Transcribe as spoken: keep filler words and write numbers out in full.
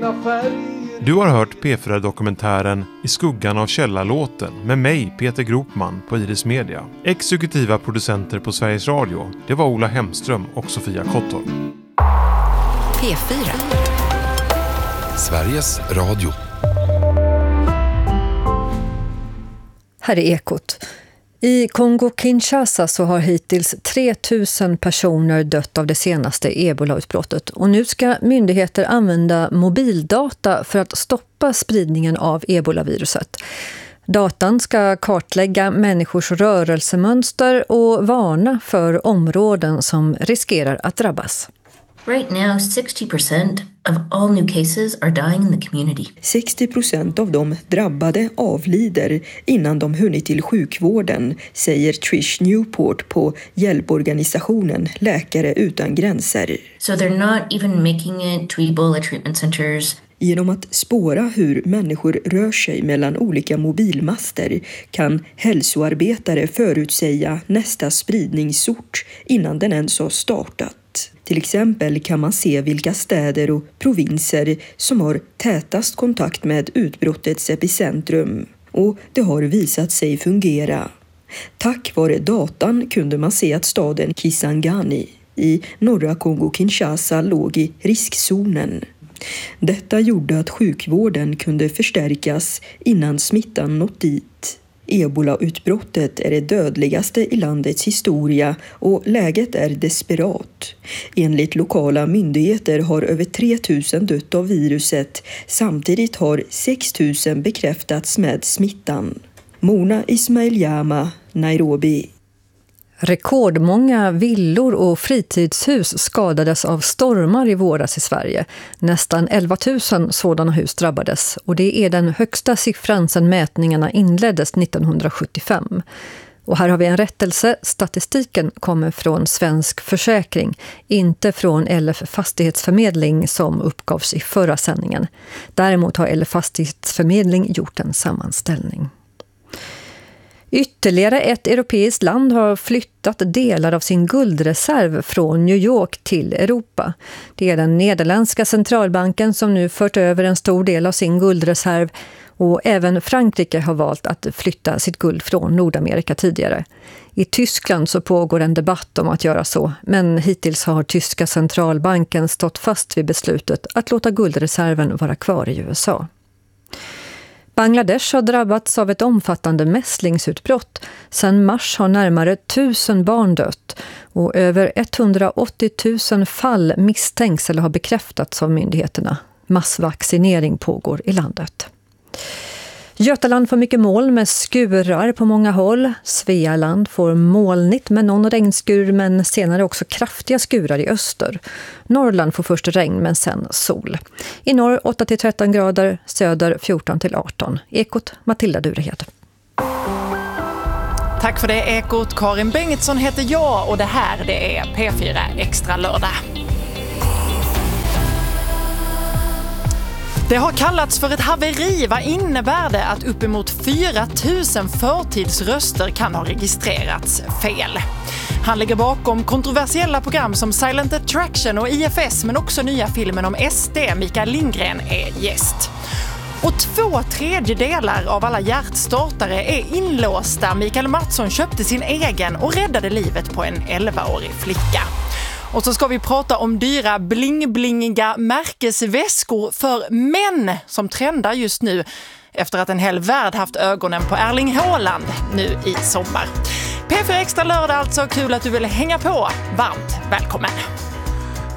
dina färger. Du har hört P fyra-dokumentären I skuggan av källarlåten med mig, Peter Gropman, på Iris Media. Exekutiva producenter på Sveriges Radio, det var Ola Hemström och Sofia Kottorp. P fyra. Sveriges Radio. Här är Ekot. I Kongo-Kinshasa så har hittills tre tusen personer dött av det senaste ebola-utbrottet. Och nu ska myndigheter använda mobildata för att stoppa spridningen av ebolaviruset. Datan ska kartlägga människors rörelsemönster och varna för områden som riskerar att drabbas. Right now, sixty percent of all new cases are dying in the community. sextio procent av de drabbade avlider innan de hunnit till sjukvården, säger Trish Newport på hjälporganisationen Läkare utan gränser. So they're not even making it to Ebola treatment centers. Genom att spåra hur människor rör sig mellan olika mobilmaster kan hälsoarbetare förutsäga nästa spridningsort innan den ens har startat. Till exempel kan man se vilka städer och provinser som har tätast kontakt med utbrottets epicentrum. Och det har visat sig fungera. Tack vare datan kunde man se att staden Kisangani i norra Kongo-Kinshasa låg i riskzonen. Detta gjorde att sjukvården kunde förstärkas innan smittan nått dit. Ebola-utbrottet är det dödligaste i landets historia och läget är desperat. Enligt lokala myndigheter har över tre tusen dött av viruset. Samtidigt har sex tusen bekräftats med smittan. Mona Ismail-Yama, Nairobi. Rekordmånga villor och fritidshus skadades av stormar i våras i Sverige. Nästan elva tusen sådana hus drabbades och det är den högsta siffran sedan mätningarna inleddes nittonhundrasjuttiofem. Och här har vi en rättelse. Statistiken kommer från Svensk Försäkring, inte från L F Fastighetsförmedling som uppgavs i förra sändningen. Däremot har L F Fastighetsförmedling gjort en sammanställning. Ytterligare ett europeiskt land har flyttat delar av sin guldreserv från New York till Europa. Det är den nederländska centralbanken som nu fört över en stor del av sin guldreserv och även Frankrike har valt att flytta sitt guld från Nordamerika tidigare. I Tyskland så pågår en debatt om att göra så, men hittills har tyska centralbanken stått fast vid beslutet att låta guldreserven vara kvar i U S A. Bangladesh har drabbats av ett omfattande mässlingsutbrott. Sedan mars har närmare tusen barn dött och över etthundraåttio tusen fall misstänks eller har bekräftats av myndigheterna. Massvaccinering pågår i landet. Götaland får mycket moln med skurar på många håll. Svealand får molnigt med någon regnskur men senare också kraftiga skurar i öster. Norrland får först regn men sen sol. I norr åtta till tretton grader, söder fjorton till arton. Ekot, Matilda Durehed. Tack för det Ekot. Karin Bengtsson heter jag och det här det är P fyra Extra lördag. Det har kallats för ett haveri. Vad innebär det att uppemot fyra tusen förtidsröster kan ha registrerats fel? Han ligger bakom kontroversiella program som Silent Attraction och I F S men också nya filmen om S D. Mikael Lindgren är gäst. Och två tredjedelar av alla hjärtstartare är inlåsta. Mikael Mattsson köpte sin egen och räddade livet på en elvaårig flicka. Och så ska vi prata om dyra bling-blingiga märkesväskor för män som trendar just nu efter att en hel värld haft ögonen på Erling Haaland nu i sommar. P fyra Extra lördag alltså, kul att du vill hänga på. Varmt välkommen!